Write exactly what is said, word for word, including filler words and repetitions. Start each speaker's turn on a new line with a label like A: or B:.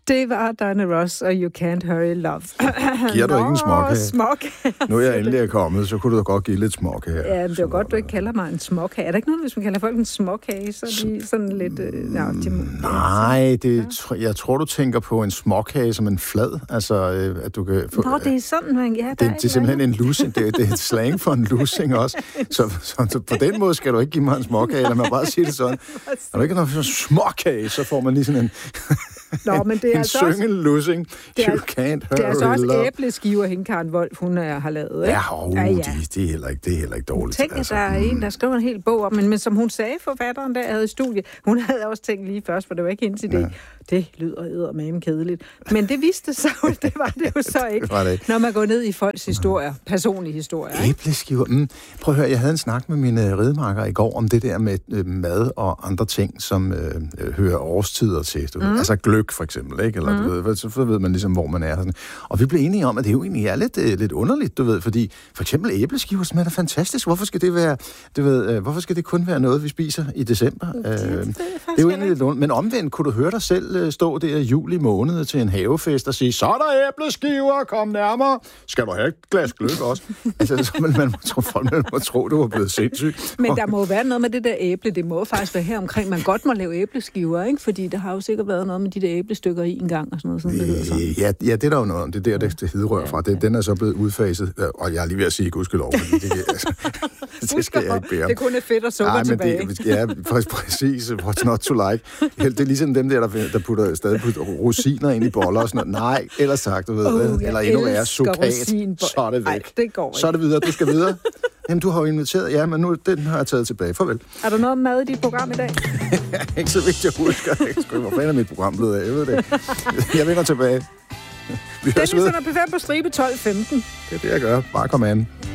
A: Det var Diana Ross og You Can't Hurry Love.
B: Giver du
A: Nå,
B: ikke en småkage?
A: småkage.
B: Nu er jeg endelig er kommet, så kunne du da godt give lidt småkage her.
A: Ja, men det er jo godt, du ikke kalder mig en småkage. Er der ikke noget, hvis man kalder folk en småkage, så er de sådan lidt... Øh, no, de,
B: Nej, det, ja. jeg tror, du tænker på en småkage som en flad. Altså, øh, at du kan... Få,
A: Nå, det er sådan, man... Ja,
B: det, det er simpelthen en lussing. Det, det er et slang for en lussing også. Så, så, så på den måde skal du ikke give mig en småkage. Lad mig bare sige det sådan. Når du ikke har noget småkage, så får man lige sådan en...
A: Nå, men det er
B: en
A: altså
B: syngelussing.
A: Det er,
B: you can't hurry
A: det er altså også
B: love.
A: æbleskiver, hende Karen Wolf, hun er, har lavet. Ikke?
B: Ja, oh,
A: ja, ja.
B: Det, det, er heller ikke, det er heller ikke dårligt.
A: Tænk, altså, at der er en, der skriver en hel bog om, men, men som hun sagde, forfatteren der havde i studiet, hun havde også tænkt lige først, for det var ikke hendes idé. Ja. Det lyder eddermame kedeligt. Men det viste sig jo, det var det jo så ikke,
B: det det ikke.
A: Når man går ned i folks historier, personlige historier.
B: Æbleskiver. Mm. Prøv at høre, jeg havde en snak med mine ridemarker i går om det der med øh, mad og andre ting, som øh, øh, hører årstider til. Du mm. ved. Altså gløgg for eksempel, ikke? Eller, mm. du ved, så ved man ligesom, hvor man er. Sådan. Og vi blev enige om, at det jo egentlig er lidt, øh, lidt underligt, du ved, fordi for eksempel æbleskiver smager fantastisk. Hvorfor skal det være, du ved, øh, hvorfor skal det kun være noget, vi spiser i december? Det, øh, det, det er jo egentlig lidt underligt. Men omvendt, kunne du høre dig selv øh, stå der i juli måned til en havefest og sige, så er der æbleskiver, kom nærmere. Skal du have et glas gløgg også? Altså, så man, man må tro, folk man må tro, du var blevet sindssyg.
A: Men der må være noget med det der æble. Det må faktisk være her omkring. Man godt må lave æbleskiver, ikke? Fordi der har jo sikkert været noget med de der æblestykker i en gang og sådan noget. Sådan, det hedder sådan.
B: Ja, ja, det er der jo noget om. Det er der, det, det hedrør fra. Det, den er så blevet udfaset. Og jeg er lige ved at sige gudskelov, fordi det, altså, det skal jeg ikke bære.
A: Det kun er fedt og sukker
B: Ej, men
A: tilbage.
B: Det, ja, præcis. What's not to like. Det er ligesom dem der, der putter, stadig putter rosiner ind i boller og sådan noget. Nej, ellers sagt, du ved.
A: Oh,
B: eller endnu værre, sukat. Så er det væk.
A: Ej, det går ikke.
B: Så er det videre. Du skal videre. Jamen, du har jo inviteret. Ja, men nu den har jeg taget tilbage. Farvel.
A: Er der noget mad i dit program i dag?
B: Ikke så vigtigt, jeg husker. Hvor fanden er mit program blevet af? Jeg ved det. Jeg vender tilbage.
A: Vi Dennis og P fem på stribe tolv femten.
B: Det er det, jeg gør. Bare kom an.